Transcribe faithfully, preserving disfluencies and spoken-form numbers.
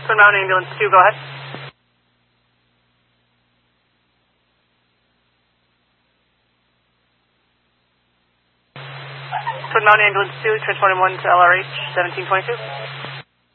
Twin Mountain Ambulance two, go ahead. Twin Mountain Ambulance two, transporting one to L R H, seventeen twenty-two.